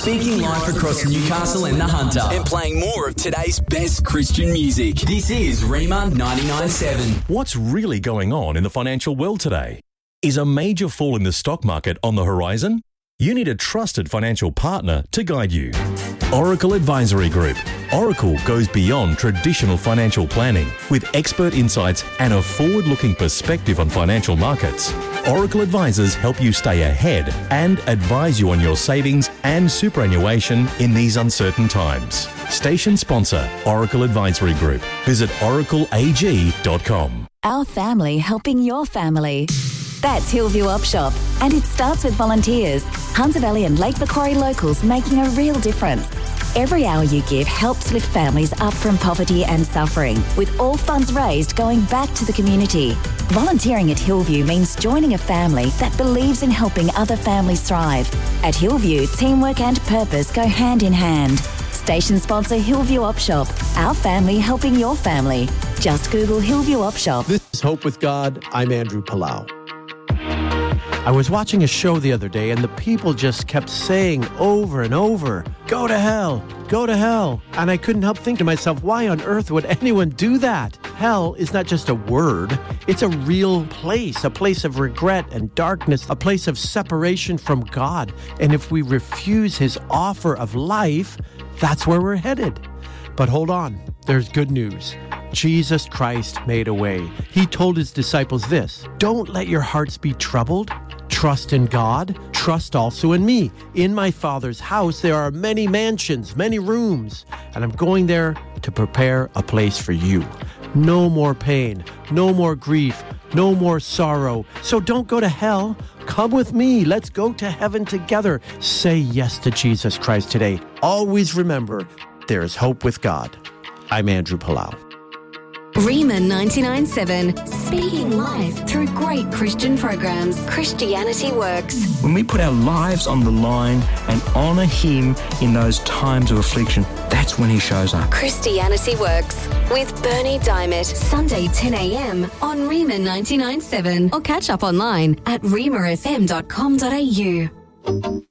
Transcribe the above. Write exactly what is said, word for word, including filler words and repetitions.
speaking live across Newcastle and the Hunter and playing more of today's best Christian music. This is Rima ninety-nine point seven. What's really going on in the financial world today? Is a major fall in the stock market on the horizon? You need a trusted financial partner to guide you. Oracle Advisory Group. Oracle goes beyond traditional financial planning with expert insights and a forward-looking perspective on financial markets. Oracle advisors help you stay ahead and advise you on your savings and superannuation in these uncertain times. Station sponsor, Oracle Advisory Group. Visit oracle a g dot com. Our family helping your family. That's Hillview Op Shop, and it starts with volunteers. Hunter Valley and Lake Macquarie locals making a real difference. Every hour you give helps lift families up from poverty and suffering, with all funds raised going back to the community. Volunteering at Hillview means joining a family that believes in helping other families thrive. At Hillview, teamwork and purpose go hand in hand. Station sponsor Hillview Op Shop, our family helping your family. Just Google Hillview Op Shop. This is Hope with God. I'm Andrew Palau. I was watching a show the other day, and the people just kept saying over and over, go to hell, go to hell. And I couldn't help think to myself, why on earth would anyone do that? Hell is not just a word. It's a real place, a place of regret and darkness, a place of separation from God. And if we refuse his offer of life, that's where we're headed. But hold on, there's good news. Jesus Christ made a way. He told his disciples this, don't let your hearts be troubled. Trust in God. Trust also in me. In my Father's house, there are many mansions, many rooms, and I'm going there to prepare a place for you. No more pain, no more grief, no more sorrow. So don't go to hell. Come with me. Let's go to heaven together. Say yes to Jesus Christ today. Always remember, there is hope with God. I'm Andrew Palau. Rima ninety-nine point seven, speaking live through great Christian programs. Christianity Works. When we put our lives on the line and honour him in those times of affliction, that's when he shows up. Christianity Works with Bernie Diamond. Sunday ten a.m. on Rima ninety-nine point seven, or catch up online at rima f m dot com dot a u.